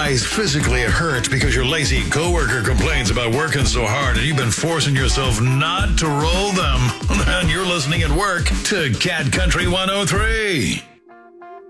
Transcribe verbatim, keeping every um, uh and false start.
eyes physically hurt because your lazy coworker complains about working so hard and you've been forcing yourself not to roll them, then you're listening at work to Cat Country one oh three.